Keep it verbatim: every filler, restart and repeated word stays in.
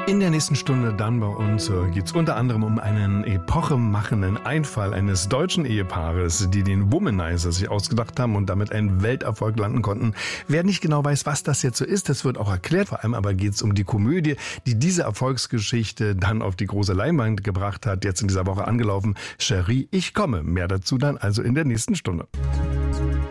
In der nächsten Stunde dann bei uns äh, geht es unter anderem um einen epochemachenden Einfall eines deutschen Ehepaares, die den Womanizer sich ausgedacht haben und damit einen Welterfolg landen konnten. Wer nicht genau weiß, was das jetzt so ist, das wird auch erklärt. Vor allem aber geht es um die Komödie, die diese Erfolgsgeschichte dann auf die große Leinwand gebracht hat. Jetzt in dieser Woche angelaufen. Cherie, ich komme. Mehr dazu dann also in der nächsten Stunde.